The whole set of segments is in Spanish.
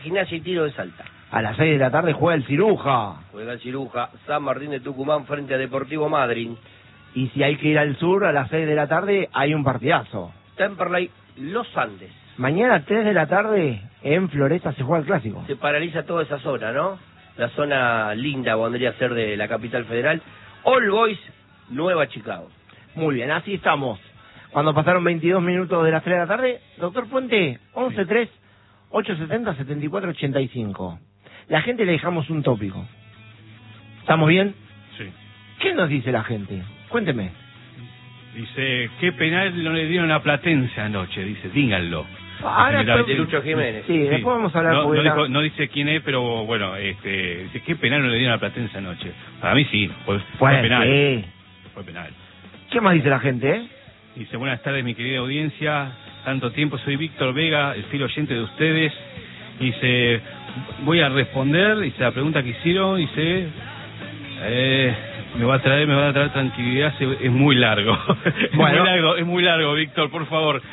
Gimnasia y Tiro de Salta. A las 6 de la tarde juega el Ciruja. Juega el Ciruja, San Martín de Tucumán frente a Deportivo Madryn. Y si hay que ir al sur, a las 6 de la tarde hay un partidazo. Temperley, Los Andes. Mañana a 3 de la tarde en Floresta se juega el clásico. Se paraliza toda esa zona, ¿no? La zona linda vendría a ser de la capital federal. All Boys, Nueva Chicago. Muy bien, así estamos. Cuando pasaron 22 minutos de las 3 de la tarde, doctor Puente, 11-3-870-7485. La gente le dejamos un tópico. ¿Estamos bien? Sí. ¿Qué nos dice la gente? Cuénteme. Dice, ¿qué penal no le dieron a Platense anoche? Dice, díganlo. Ahora De Lucho Jiménez. Sí, después vamos a hablar no dice quién es, pero bueno, dice, ¿qué penal no le dieron a Platense anoche? Para mí sí, fue penal. Sí. Fue penal. ¿Qué más dice la gente, Dice, buenas tardes mi querida audiencia, tanto tiempo, soy Víctor Vega, el fiel oyente de ustedes. Dice, voy a responder, dice, la pregunta que hicieron, dice, me va a traer tranquilidad, es muy largo. Bueno. es muy largo, Víctor, por favor.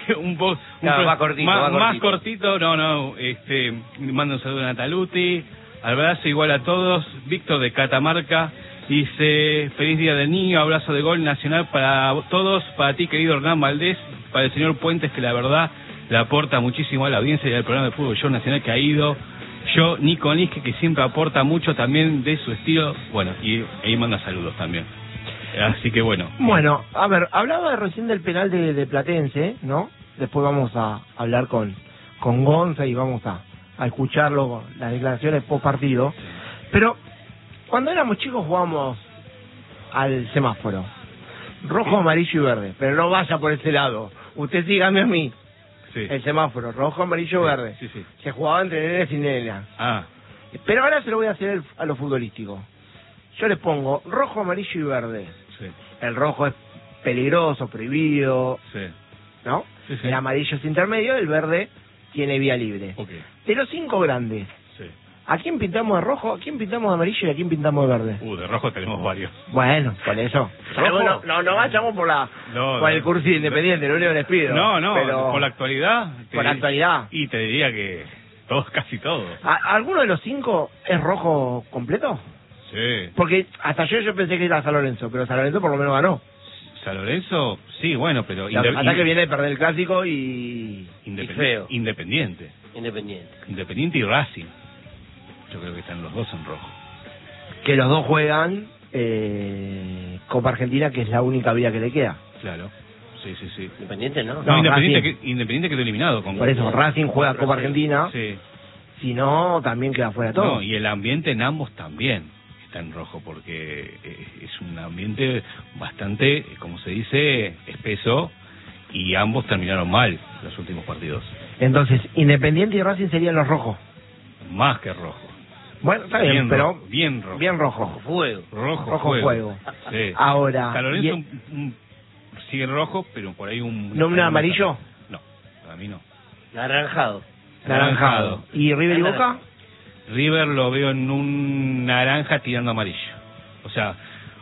Más cortito, más cortito, mando un saludo a Nataluti, abrazo igual a todos, Víctor de Catamarca. Dice, feliz día del niño, abrazo de gol nacional para todos, para ti querido Hernán Valdés, para el señor Puentes, que la verdad le aporta muchísimo a la audiencia y al programa de fútbol show nacional que ha ido. Yo, Nico Nisque, que siempre aporta mucho también de su estilo, bueno, y ahí manda saludos también. Así que bueno. Bueno, a ver, hablaba recién del penal de Platense, ¿no? Después vamos a hablar con Gonza y vamos a escucharlo, las declaraciones post partido. Pero cuando éramos chicos jugábamos al semáforo. Rojo, amarillo y verde. Pero no vaya por ese lado. Usted sígame a mí. Sí. El semáforo, rojo, amarillo, verde. Sí, sí. Se jugaba entre nenes y nenas. Pero ahora se lo voy a hacer a lo futbolístico. Yo les pongo rojo, amarillo y verde. Sí. El rojo es peligroso, prohibido, Sí. ¿no? Sí, sí. El amarillo es intermedio, el verde tiene vía libre. Okay. De los 5 grandes, Sí. ¿a quién pintamos de rojo, a quién pintamos de amarillo y a quién pintamos de verde? De rojo tenemos varios. Bueno, por eso. ¿Rojo? No vayamos por el curso independiente, lo único que les pido. No, pero por la actualidad. Por la actualidad. Y te diría que todos, casi todos. ¿Alguno de los 5 es rojo completo? Sí. Porque hasta yo pensé que era San Lorenzo, pero San Lorenzo por lo menos ganó. San Lorenzo, sí, bueno, pero... Hasta que viene de perder el clásico y feo. Independiente y Racing. Yo creo que están los dos en rojo. Que los dos juegan Copa Argentina, que es la única vía que le queda. Claro, sí. Independiente, ¿no? No, Independiente quedó eliminado. Por eso, Racing juega Copa Argentina. Sí. Si no, también queda fuera todo. No, y el ambiente en ambos también está en rojo, porque es un ambiente bastante, como se dice, espeso, y ambos terminaron mal los últimos partidos. Entonces, Independiente y Racing serían los rojos. Más que rojo. Bueno, está bien, pero bien rojo. Bien rojo. Rojo fuego. Sí. Ahora, San Lorenzo sigue rojo, pero por ahí ¿No un amarillo? No, para mí no. Naranjado. ¿Y River y Boca? River lo veo en un naranja tirando amarillo. O sea,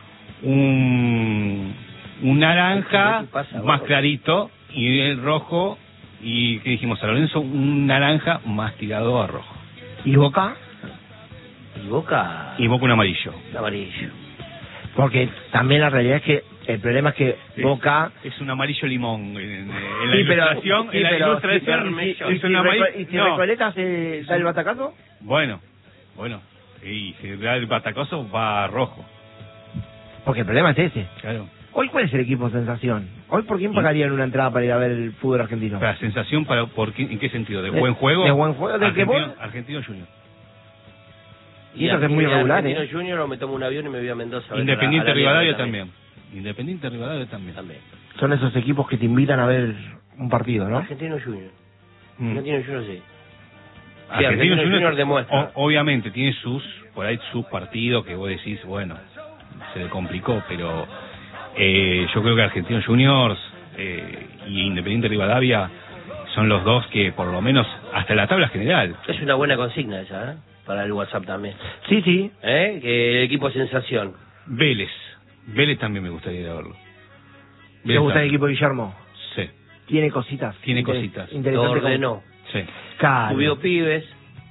un naranja más clarito, y el rojo, y ¿qué dijimos? San Lorenzo, un naranja más tirado a rojo. ¿Y Boca? Y Boca un amarillo. Amarillo. Porque también la realidad es que el problema es que Boca es un amarillo limón en la ilustración. En la ilustración es un amarillo. ¿Y si Recoleta se da el batacazo? Bueno, y si da el batacazo va a rojo. Porque el problema es ese. Claro. ¿Hoy cuál es el equipo sensación? ¿Hoy por quién pagarían una entrada para ir a ver el fútbol argentino? ¿La sensación ¿en qué sentido? ¿De buen juego? ¿De buen juego? ¿De qué vos? Argentino Junior. Y eso que es muy regular, Argentino Junior, o me tomo un avión y me voy a Mendoza. Independiente Rivadavia también. Son esos equipos que te invitan a ver un partido, ¿no? Argentino Junior. Argentino Junior, sí. Argentino Junior demuestra. Obviamente tiene sus partidos que vos decís, bueno, se le complicó, pero yo creo que Argentinos Juniors y Independiente Rivadavia son los dos que por lo menos hasta la tabla general. Es una buena consigna esa, para el WhatsApp también. Sí. Que el equipo sensación. Vélez también me gustaría ir a verlo. ¿Te gusta el equipo de Guillermo? Sí. Tiene cositas. Tiene cositas. Interesante. Lo ordenó. Sí. Claro. Subió pibes.